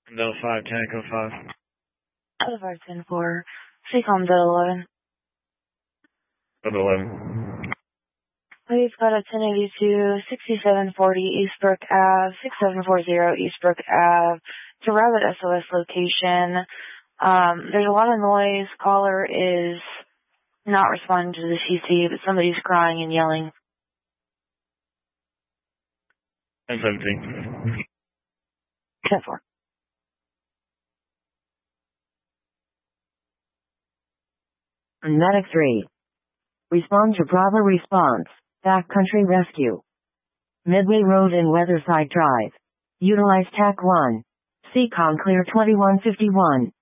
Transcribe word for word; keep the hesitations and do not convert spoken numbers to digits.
Delta five, Tango five. Delta five, ten four. Seacom Delta eleven. Delta eleven. We've got a ten eighty-two, sixty-seven forty Eastbrook Ave, six seven four zero Eastbrook Ave. It's a Rabbit S O S location. Um, there's a lot of noise. Caller is not responding to the C C, but somebody's crying and yelling. ten seventeen. ten four. Medic three. Respond to Bravo response. Backcountry rescue. Midway Road and Weatherside Drive. Utilize T A C one. Seacom clear twenty-one fifty-one.